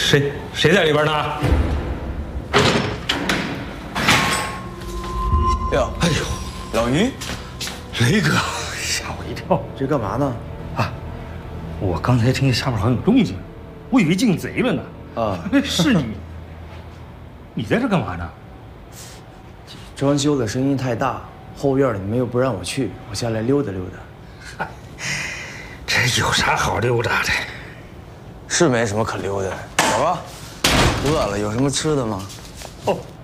谁在里边呢？ 哟，哎呦，老于， 雷哥，吓我一跳！ 这干嘛呢？ 啊，我刚才听见下面好像有动静，我以为进贼了呢。 啊， 是你？你在这干嘛呢？ 装修的声音太大，后院里面又不让我去，我下来溜达溜达。 这有啥好溜达的？ 是没什么可溜达的。走吧，饿了，有什么吃的吗？ 哦，